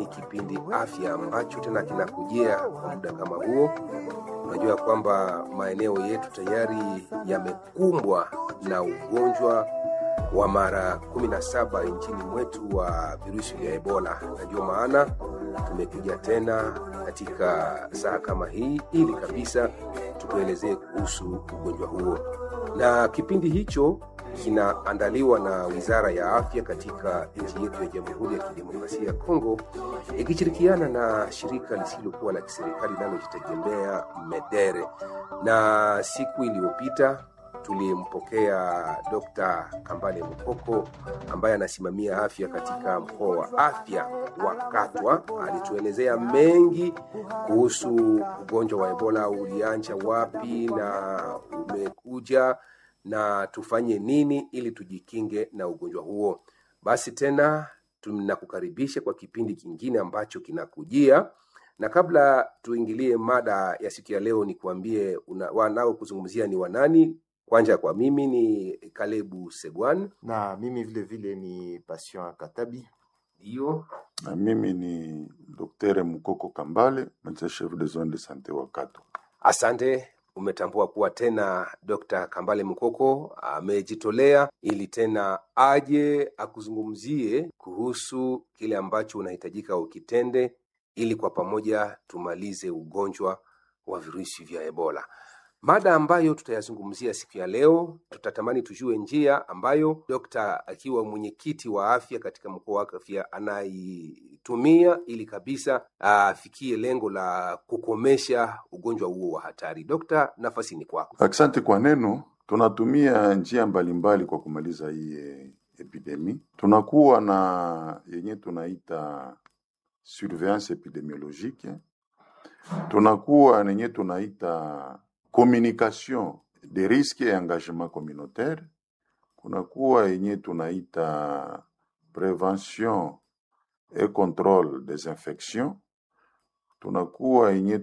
ni kipindi afya ambacho tena kinakujia kwa muda kama huo. Unajua kwamba maeneo yetu tayari yamekumbwa na ugonjwa wa mara 17 nchini mwetu wa virusi vya Ebola. Na ndio maana tumekuja tena katika saa kama hii ili kabisa tukuelezee kuhusu ugonjwa huo. Na kipindi hicho kinaandaliwa na Wizara ya Afya katika nchi yetu ya Jamhuri ya Kidemokrasia ya Kongo ikishirikiana na shirika lisilokuwa la kiserikali linalojitegemea MEDER. Na siku iliyopita tulimpokea Dr. Kambale Mukoko ambaye anasimamia afya katika mkoa wa afya wa Katwa. Alituelezea mengi kuhusu ugonjwa wa Ebola, ulianza wapi na umekuja na tufanye nini ili tujikinge na ugonjwa huo. Basi tena tunakukaribisha kwa kipindi kingine ambacho kinakujia. Na kabla tuingilie mada ya siku ya leo, ni kuambie wanao kuzungumzia ni wanani. Kwanza kwa mimi ni Kalebu Segwan, na mimi vile vile ni Patient Katabi. Ndio. Na mimi ni Dr. Mukoko Kambale, chef de zone de santé wa Katwa. Asante. Umetambua kuwa tena Dr. Kambale Mukoko amejitolea ili tena aje akuzungumzie kuhusu kile ambacho unahitajika ukitende ili kwa pamoja tumalize ugonjwa wa virusi vya Ebola. Mada ambayo tutayazungumzia siku ya leo, tutatamani tujue njia ambayo Dr. akiwa mwenyekiti wa afya katika mkoa wa afya anaitumia ili kabisa afikie lengo la kukomesha ugonjwa huo wa hatari. Dr., nafasi ni kwako. Asante kwa neno. Tunatumia njia mbalimbali kwa kumaliza hii epidemi. Tunakuwa na yenye tunaita surveillance epidemiologique. Tunakuwa yenye tunaita communication des risques et engagement communautaire. Kunakuwa yenye tunaita prévention et contrôle des infections. Tunakuwa yenye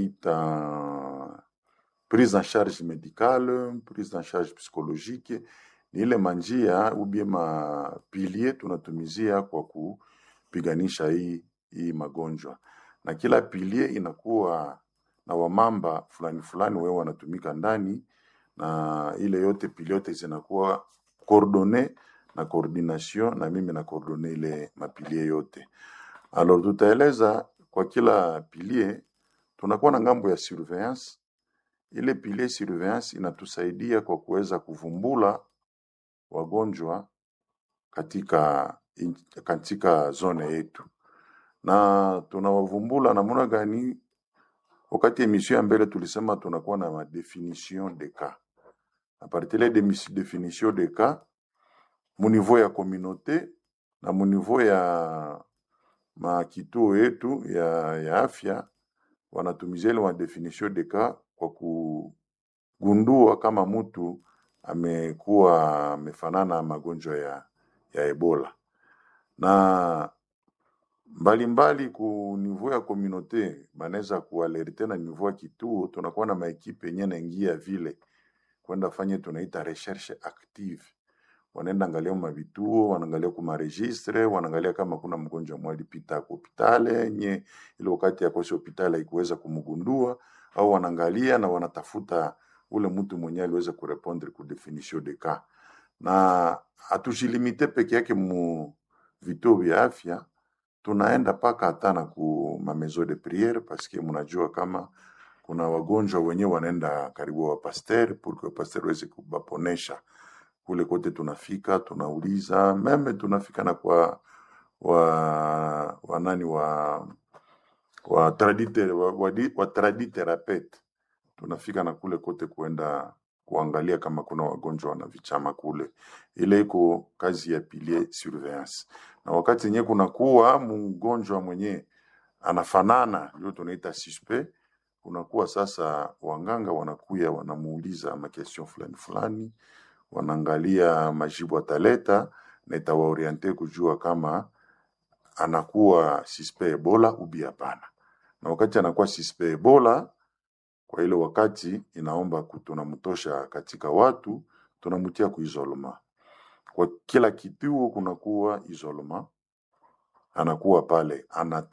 tunaita prise en charge médicale, prise en charge psychologique. Ni ile manjia ubie ma pilier tunatumizia kwa kupiganisha hii magonjwa. Na kila pilier inakuwa na wamamba fulani fulani wewe wanatumika ndani, na ile yote pilier yote zinakuwa coordonné na coordination, na mimi na coordonné ile mapilier yote. Alors tutaeleza kwa kila pilier tunakuwa na ngambo ya surveillance. Ile pilier surveillance inatusaidia kwa kuweza kuvumbula wagonjwa katika zone yetu. Na tunawavumbula namna gani? Wakati emission ya mbele tulisema tunakuwa na definition de cas. A partir de definition de cas, mu niveau ya communauté na mu niveau ya makituo yetu ya afya wanatumizia ile definition de cas kwa kugundua kama mtu amefanana magonjwa ya Ebola. Na mbalimbali ku niveau ya communauté banaweza kualerte na niveau ya kituo. Tunakuwa na maekipe yenye naingia vile kwenda fanye tunaita recherche active. Wanaenda angalia mavituo, wanaangalia kuma registre, wanaangalia kama kuna mgonjwa mwali pita kwa hospitali nye ile wakati ya kwa hospitali haikuweza kumgundua, au wanaangalia na wanatafuta ule mtu mwenye aliweza kurepondre ku definition de cas. Na hatujilimite peke yake mu vituo vya afya, tunaenda paka hata na ku maison de prière, parce que mnajua kama kuna wagonjwa wenyewe wanaenda karibu wa pasteur pour que pasteur weze kubaponesha. Kule kote tunafika, tunauliza, meme tunafika na kwa tradithérapeute. Tunafika na kule kote kuenda kuangalia kama kuna wagonjwa wanavichama kule. Ile iko kazi ya pilier surveillance. Na wakati yenyewe kunakuwa mgonjwa mwenye anafanana, hiyo tunaita suspect, kunakuwa sasa wanganga wanakuya wanamuuliza makestion fulani fulani, wanaangalia majibu ataleta na itawaoriente kujua kama anakuwa suspect Ebola ubi hapana. Na wakati anakuwa suspect Ebola, kwa ile wakati inaomba tunamtosha katika watu, tunamtia kuisolema. Kwa kila kituo kunakuwa isolema, anakuwa pale